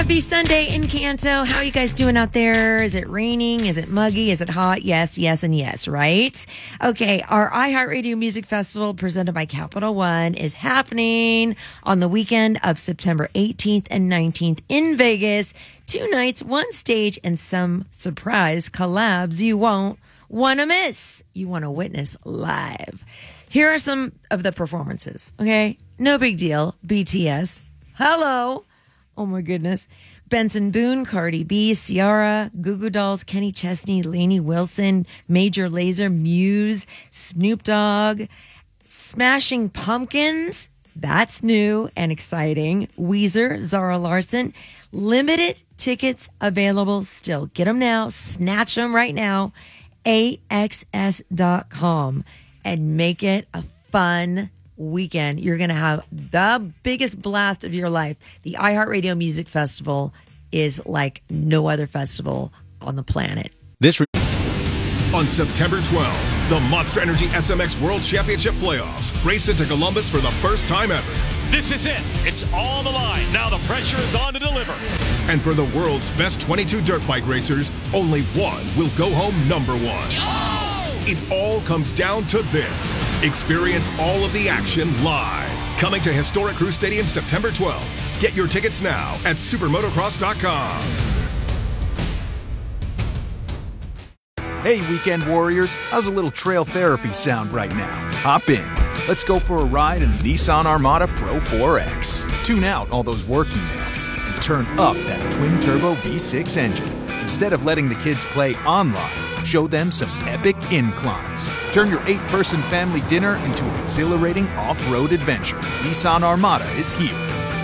Happy Sunday in Canto. How are you guys doing out there? Is it raining? Is it muggy? Is it hot? Yes, yes, and yes, right? Okay, our iHeartRadio Music Festival presented by Capital One is happening on the weekend of September 18th and 19th in Vegas. 2 nights, 1 stage, and some surprise collabs you won't want to miss. You want to witness live. Here are some of the performances, okay? No big deal. BTS. Hello. Oh my goodness. Benson Boone, Cardi B, Ciara, Goo Goo Dolls, Kenny Chesney, Lainey Wilson, Major Lazer, Muse, Snoop Dogg, Smashing Pumpkins. That's new and exciting. Weezer, Zara Larsson. Limited tickets available still. Get them now. Snatch them right now. AXS.com and make it a fun weekend. You're going to have the biggest blast of your life. The iHeartRadio Music Festival is like no other festival on the planet. On September 12th, the Monster Energy SMX World Championship Playoffs race into Columbus for the first time ever. This is it. It's on the line. Now the pressure is on to deliver. And for the world's best 22 dirt bike racers, only one will go home number one. It all comes down to this. Experience all of the action live. Coming to Historic Crew Stadium September 12th. Get your tickets now at supermotocross.com. Hey, weekend warriors, how's a little trail therapy sound right now? Hop in. Let's go for a ride in the Nissan Armada Pro 4X. Tune out all those work emails and turn up that twin-turbo V6 engine. Instead of letting the kids play online, show them some epic inclines. Turn your 8-person family dinner into an exhilarating off-road adventure. Nissan Armada is here.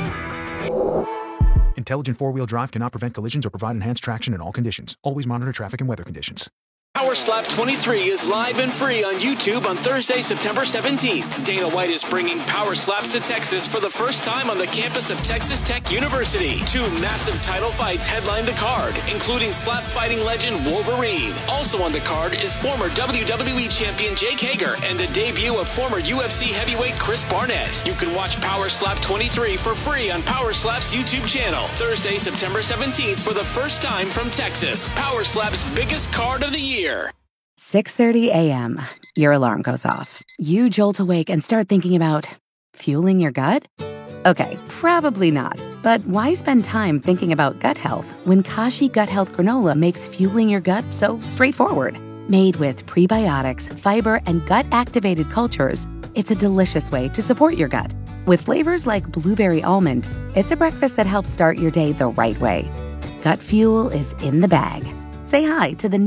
Intelligent four-wheel drive cannot prevent collisions or provide enhanced traction in all conditions. Always monitor traffic and weather conditions. Power Slap 23 is live and free on YouTube on Thursday, September 17th. Dana White is bringing Power Slaps to Texas for the first time on the campus of Texas Tech University. 2 massive title fights headline the card, including slap fighting legend Wolverine. Also on the card is former WWE champion Jake Hager and the debut of former UFC heavyweight Chris Barnett. You can watch Power Slap 23 for free on Power Slap's YouTube channel. Thursday, September 17th for the first time from Texas. Power Slap's biggest card of the year. 6:30 a.m. Your alarm goes off. You jolt awake and start thinking about fueling your gut? Okay, probably not. But why spend time thinking about gut health when Kashi Gut Health Granola makes fueling your gut so straightforward? Made with prebiotics, fiber, and gut-activated cultures, it's a delicious way to support your gut. With flavors like blueberry almond, it's a breakfast that helps start your day the right way. Gut fuel is in the bag. Say hi to the